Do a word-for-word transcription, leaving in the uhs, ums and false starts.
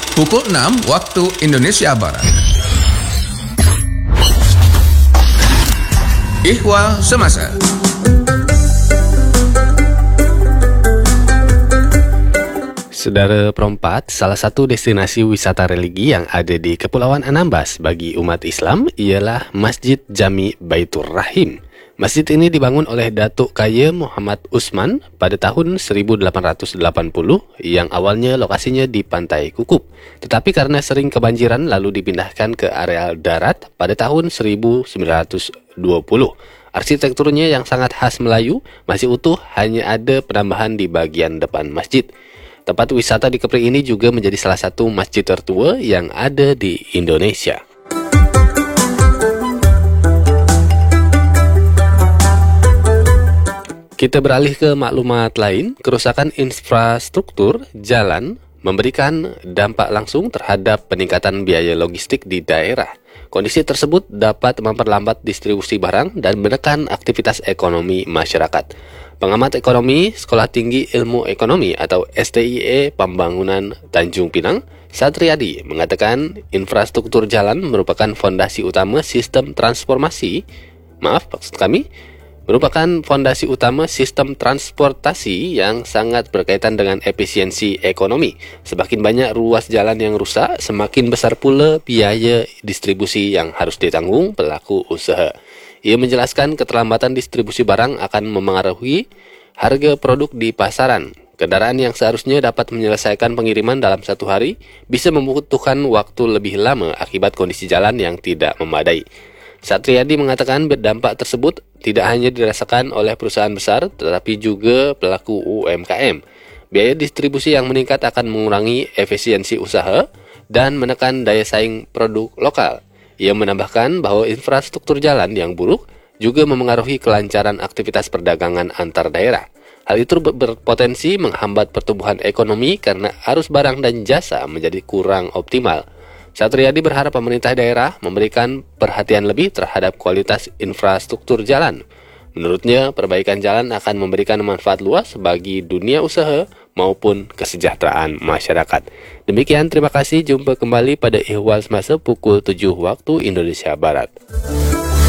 pukul enam waktu Indonesia Barat. Ihwal Semasa. Saudara perempat, salah satu destinasi wisata religi yang ada di Kepulauan Anambas bagi umat Islam ialah Masjid Jami Baitur Rahim. Masjid ini dibangun oleh Datuk Kaya Muhammad Usman pada tahun seribu delapan ratus delapan puluh yang awalnya lokasinya di Pantai Kukup. Tetapi karena sering kebanjiran lalu dipindahkan ke areal darat pada tahun seribu sembilan ratus dua puluh. Arsitekturnya yang sangat khas Melayu masih utuh, hanya ada penambahan di bagian depan masjid. Tempat wisata di Kepri ini juga menjadi salah satu masjid tertua yang ada di Indonesia. Kita beralih ke maklumat lain. Kerusakan infrastruktur jalan memberikan dampak langsung terhadap peningkatan biaya logistik di daerah. Kondisi tersebut dapat memperlambat distribusi barang dan menekan aktivitas ekonomi masyarakat. Pengamat ekonomi Sekolah Tinggi Ilmu Ekonomi atau S T I E Pembangunan Tanjung Pinang, Satriadi, mengatakan infrastruktur jalan merupakan fondasi utama sistem transformasi, maaf maksud kami, merupakan fondasi utama sistem transportasi yang sangat berkaitan dengan efisiensi ekonomi. Semakin banyak ruas jalan yang rusak, semakin besar pula biaya distribusi yang harus ditanggung pelaku usaha. Ia menjelaskan keterlambatan distribusi barang akan memengaruhi harga produk di pasaran. Kendaraan yang seharusnya dapat menyelesaikan pengiriman dalam satu hari bisa membutuhkan waktu lebih lama akibat kondisi jalan yang tidak memadai. Satriadi mengatakan dampak tersebut tidak hanya dirasakan oleh perusahaan besar, tetapi juga pelaku U M K M. Biaya distribusi yang meningkat akan mengurangi efisiensi usaha dan menekan daya saing produk lokal. Ia menambahkan bahwa infrastruktur jalan yang buruk juga memengaruhi kelancaran aktivitas perdagangan antar daerah. Hal itu berpotensi menghambat pertumbuhan ekonomi karena arus barang dan jasa menjadi kurang optimal. Satriadi berharap pemerintah daerah memberikan perhatian lebih terhadap kualitas infrastruktur jalan. Menurutnya, perbaikan jalan akan memberikan manfaat luas bagi dunia usaha maupun kesejahteraan masyarakat. Demikian, terima kasih. Jumpa kembali pada Ihwal Semasa pukul tujuh waktu Indonesia Barat.